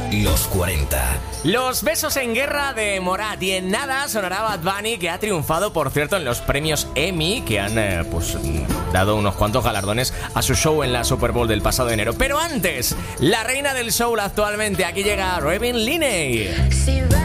Los 40. Los besos en guerra de Morat. Y en nada sonará Bad Bunny, que ha triunfado, por cierto, en los premios Emmy, que han dado unos cuantos galardones a su show en la Super Bowl del pasado enero. Pero antes, la reina del soul actualmente, aquí llega Robin Linney.